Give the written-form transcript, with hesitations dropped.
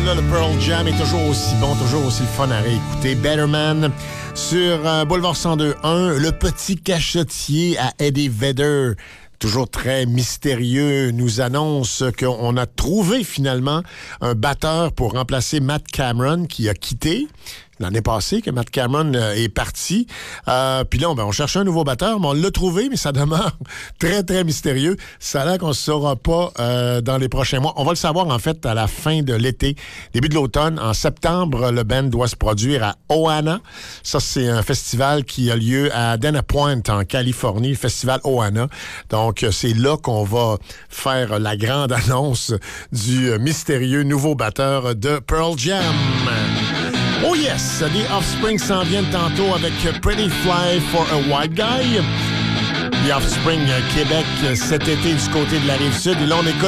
band-là, le Pearl Jam, est toujours aussi bon, toujours aussi le fun à réécouter. Better Man sur Boulevard 102.1, le petit cachotier à Eddie Vedder, toujours très mystérieux, nous annonce qu'on a trouvé finalement un batteur pour remplacer Matt Cameron qui a quitté l'année passée, que Matt Cameron est parti. Puis là, on cherchait un nouveau batteur, mais on l'a trouvé, mais ça demeure très, très mystérieux. Ça a l'air qu'on ne saura pas dans les prochains mois. On va le savoir, en fait, à la fin de l'été, début de l'automne. En septembre, le band doit se produire à Ohana. Ça, c'est un festival qui a lieu à Dana Point, en Californie, le festival Ohana. Donc, c'est là qu'on va faire la grande annonce du mystérieux nouveau batteur de Pearl Jam. Oh yes! The Offspring s'en viennent tantôt avec Pretty Fly for a White Guy. The Offspring Québec cet été du côté de la Rive-Sud. Et là, on écoute